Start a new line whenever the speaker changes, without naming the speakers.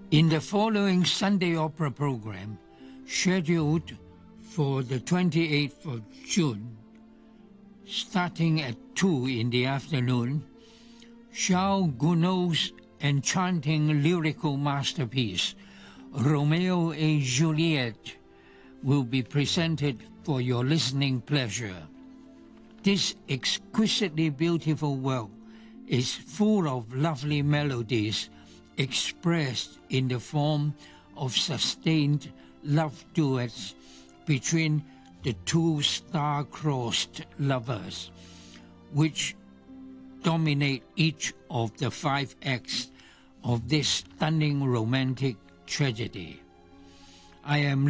In the following Sunday opera program, scheduled for the 28th of June, starting at 2 in the afternoon, Charles Gounod's enchanting lyrical masterpiece, Romeo et Juliet, will be presented for your listening pleasure. This exquisitely beautiful work is full of lovely melodies expressed in the form of sustained love duets between the two star-crossed lovers, which dominate each of the 5 acts of this stunning romantic tragedy. I am